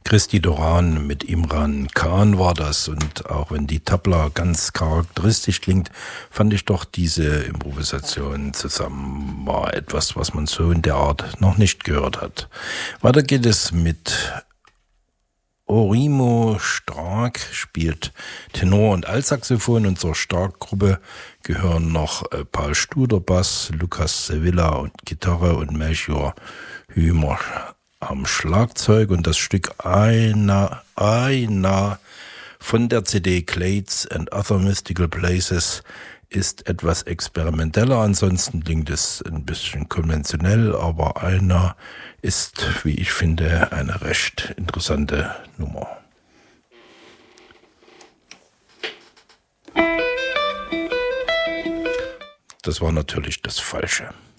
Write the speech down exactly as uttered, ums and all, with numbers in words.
Christy Doran mit Imran Khan war das, und auch wenn die Tabla ganz charakteristisch klingt, fand ich doch diese Improvisation zusammen war etwas, was man so in der Art noch nicht gehört hat. Weiter geht es mit Orimo Stark, spielt Tenor und Altsaxophon, und zur Stark-Gruppe gehören noch äh, Paul Studer Bass, Lukas Sevilla und Gitarre und Melchior Hümer am Schlagzeug, und das Stück Aina, Aina von der C D Clades and Other Mystical Places ist etwas experimenteller, ansonsten klingt es ein bisschen konventionell, aber Aina ist, wie ich finde, eine recht interessante Nummer. Das war natürlich das Falsche.